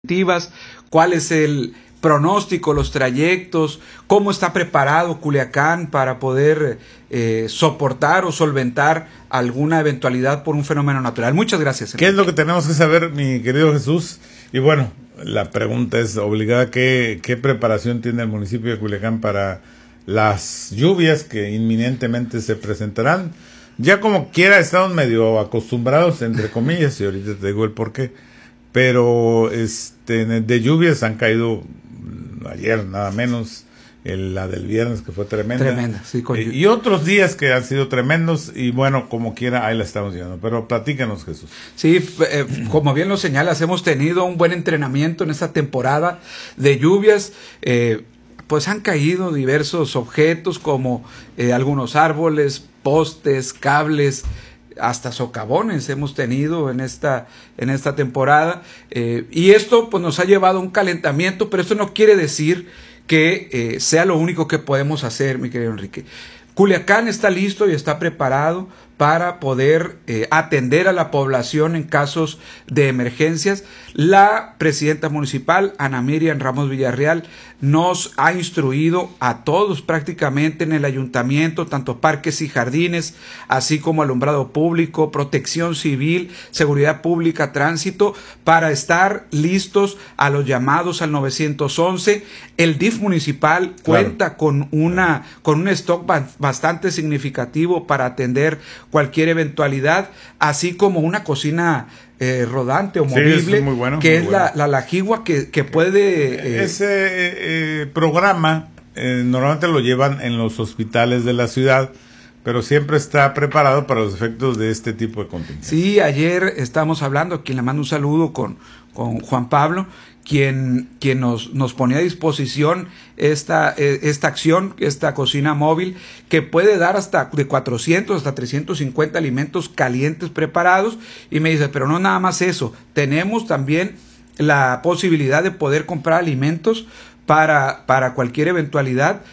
¿Cuál es el pronóstico, los trayectos, cómo está preparado Culiacán para poder soportar o solventar alguna eventualidad por un fenómeno natural? Muchas gracias, Enrique. ¿Qué es lo que tenemos que saber, mi querido Jesús? Y bueno, la pregunta es obligada, ¿qué preparación tiene el municipio de Culiacán para las lluvias que inminentemente se presentarán? Ya como quiera estamos medio acostumbrados, entre comillas, y ahorita te digo el porqué. Pero de lluvias han caído ayer nada menos, la del viernes que fue tremenda, sí, y otros días que han sido tremendos, y bueno, como quiera ahí la estamos llevando. Pero platícanos, Jesús. Sí, como bien lo señalas, hemos tenido un buen entrenamiento en esta temporada de lluvias. Pues han caído diversos objetos como algunos árboles, postes, cables, hasta socavones hemos tenido en esta temporada, y esto pues nos ha llevado a un calentamiento, pero esto no quiere decir que sea lo único que podemos hacer, mi querido Enrique. Culiacán está listo y está preparado para poder atender a la población en casos de emergencias. La presidenta municipal, Ana Miriam Ramos Villarreal, nos ha instruido a todos prácticamente en el ayuntamiento, tanto parques y jardines, así como alumbrado público, protección civil, seguridad pública, tránsito, para estar listos a los llamados al 911. El DIF municipal cuenta con un stock bastante significativo para atender cualquier eventualidad, así como una cocina rodante o movible, es muy bueno, que muy es bueno. la Lajigua, que puede... Ese programa normalmente lo llevan en los hospitales de la ciudad, pero siempre está preparado para los efectos de este tipo de contingencias. Sí, ayer estamos hablando, quien le mando un saludo con Juan Pablo, quien nos ponía a disposición esta acción, esta cocina móvil, que puede dar hasta de 400 hasta 350 alimentos calientes preparados, y me dice, pero no nada más eso, tenemos también la posibilidad de poder comprar alimentos para cualquier eventualidad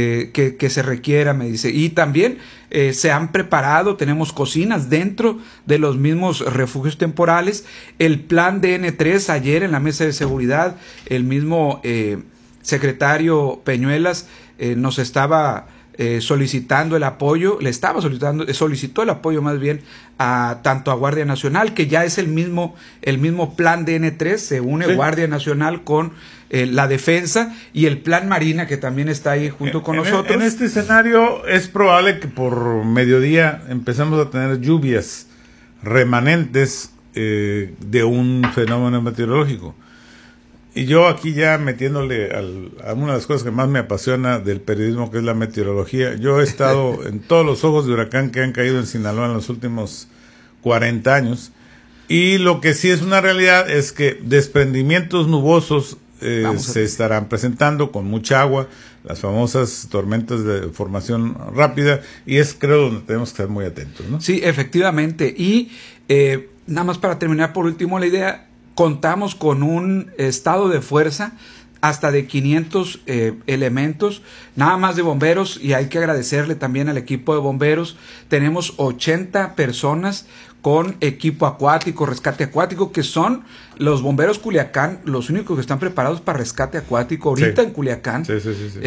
que se requiera, me dice. Y también se han preparado, tenemos cocinas dentro de los mismos refugios temporales. El plan DN3, ayer en la mesa de seguridad, el mismo secretario Peñuelas nos estaba solicitando el apoyo, solicitó el apoyo más bien tanto a Guardia Nacional, que ya es el mismo plan DN3, se une sí. Guardia Nacional con la defensa, y el plan Marina, que también está ahí junto con nosotros. En este escenario es probable que por mediodía empecemos a tener lluvias remanentes de un fenómeno meteorológico. Y yo aquí ya metiéndole a una de las cosas que más me apasiona del periodismo, que es la meteorología. Yo he estado en todos los ojos de huracán que han caído en Sinaloa en los últimos 40 años. Y lo que sí es una realidad es que desprendimientos nubosos se estarán presentando con mucha agua, las famosas tormentas de formación rápida, y es, creo, donde tenemos que estar muy atentos, ¿no? Sí, efectivamente. Y nada más para terminar por último la idea, contamos con un estado de fuerza hasta de 500 elementos, nada más de bomberos, y hay que agradecerle también al equipo de bomberos. Tenemos 80 personas con equipo acuático, rescate acuático, que son los bomberos Culiacán, los únicos que están preparados para rescate acuático ahorita sí. En Culiacán. Sí.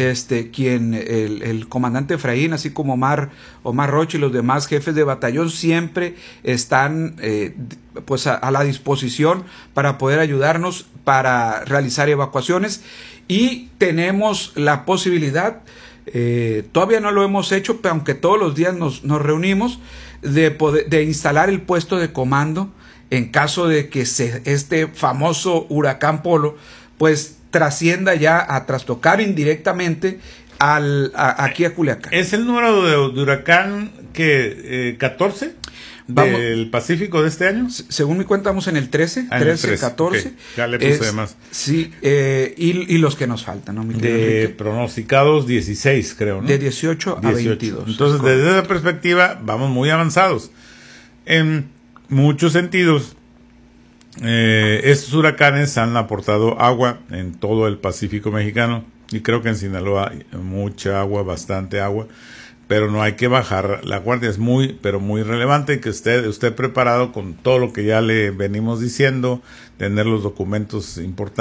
El comandante Efraín, así como Omar Rocha y los demás jefes de batallón, siempre están pues a la disposición para poder ayudarnos para realizar evacuaciones, y tenemos la posibilidad, todavía no lo hemos hecho, pero aunque todos los días nos reunimos, de instalar el puesto de comando en caso de que este famoso huracán Polo pues trascienda ya a trastocar indirectamente aquí a Culiacán. ¿Es el número de huracán que 14 del Pacífico de este año? Según mi cuenta vamos en el 13, 14. Okay. Ya le puse además. Sí, y los que nos faltan, ¿no? De pronosticados 16, creo, ¿no? De 18 a 22. Entonces, desde esa perspectiva, vamos muy avanzados. En muchos sentidos, estos huracanes han aportado agua en todo el Pacífico mexicano, y creo que en Sinaloa mucha agua, bastante agua. pero no hay que bajar la guardia. Es muy, pero muy relevante que esté preparado con todo lo que ya le venimos diciendo, tener los documentos importantes